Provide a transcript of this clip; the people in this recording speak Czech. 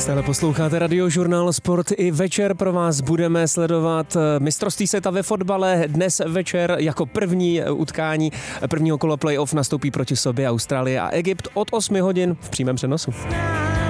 Stále posloucháte Radiožurnál Sport. I večer pro vás budeme sledovat mistrovství světa ve fotbale. Dnes večer jako první utkání prvního kola playoff nastoupí proti sobě Austrálie a Egypt od 8 hodin v přímém přenosu.